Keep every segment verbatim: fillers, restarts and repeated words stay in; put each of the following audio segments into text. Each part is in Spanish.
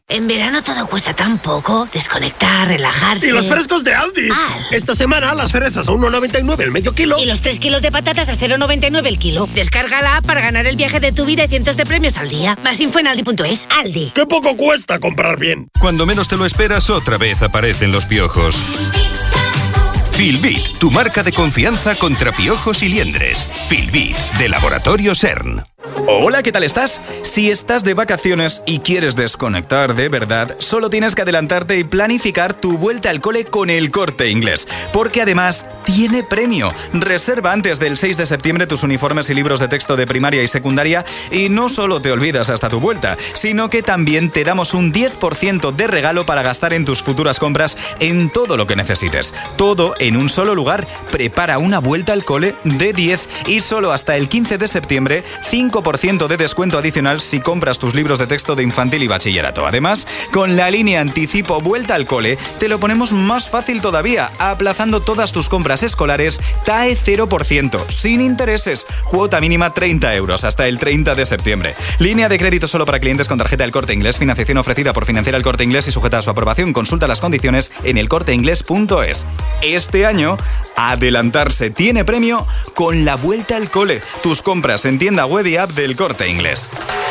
En verano todo cuesta tan poco. Desconectar, relajarse... ¡Y los frescos de Aldi! Ah. Esta semana las cerezas a uno noventa y nueve el medio kilo. Y los tres kilos de patatas a cero noventa y nueve el kilo. Descarga la app para ganar el viaje de tu vida y cientos de premios al día. Más info en aldi punto es. Aldi. ¡Qué poco cuesta comprar bien! Cuando menos te lo esperas, otra vez aparecen los piojos. Filbit, tu marca de confianza contra piojos y liendres. Filbit, de Laboratorio CERN. Hola, ¿qué tal estás? Si estás de vacaciones y quieres desconectar de verdad, solo tienes que adelantarte y planificar tu vuelta al cole con El Corte Inglés, porque además tiene premio. Reserva antes del seis de septiembre tus uniformes y libros de texto de primaria y secundaria y no solo te olvidas hasta tu vuelta, sino que también te damos un diez por ciento de regalo para gastar en tus futuras compras en todo lo que necesites. Todo en un solo lugar. Prepara una vuelta al cole de diez y solo hasta el quince de septiembre, cinco por ciento de descuento adicional si compras tus libros de texto de infantil y bachillerato. Además, con la línea anticipo Vuelta al Cole, te lo ponemos más fácil todavía, aplazando todas tus compras escolares T A E cero por ciento, sin intereses, cuota mínima treinta euros hasta el treinta de septiembre. Línea de crédito solo para clientes con tarjeta El Corte Inglés, financiación ofrecida por Financiera El Corte Inglés y sujeta a su aprobación. Consulta las condiciones en el corte inglés punto es. Este año, adelantarse tiene premio con la Vuelta al Cole. Tus compras en tienda web y app del Corte Inglés.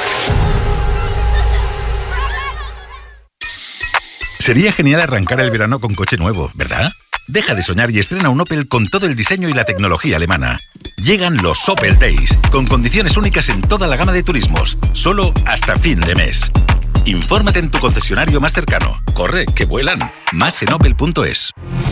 Sería genial arrancar el verano con coche nuevo, ¿verdad? Deja de soñar y estrena un Opel con todo el diseño y la tecnología alemana. Llegan los Opel Days, con condiciones únicas en toda la gama de turismos, solo hasta fin de mes. Infórmate en tu concesionario más cercano. Corre, que vuelan. Más en opel punto es.